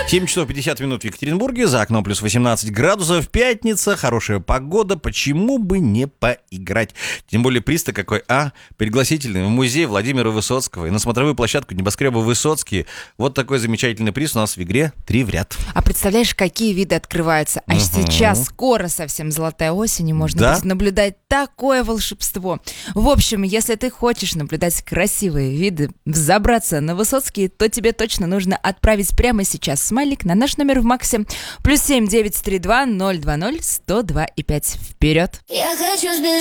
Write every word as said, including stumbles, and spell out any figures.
семь часов пятьдесят минут в Екатеринбурге, за окном плюс восемнадцать градусов, пятница, хорошая погода, почему бы не поиграть? Тем более приз-то какой, а? Пригласительный в музей Владимира Высоцкого и на смотровую площадку небоскреба Высоцкий. Вот такой замечательный приз у нас в игре «Три в ряд». А представляешь, какие виды открываются? А Угу. сейчас скоро совсем золотая осень, и можно Да? будет наблюдать такое волшебство. В общем, если ты хочешь наблюдать красивые виды, взобраться на Высоцкий, то тебе точно нужно отправить прямо сейчас смайлик на наш номер в Максе. Плюс семь девять три два ноль два ноль сто два и пять. Вперед! Я хочу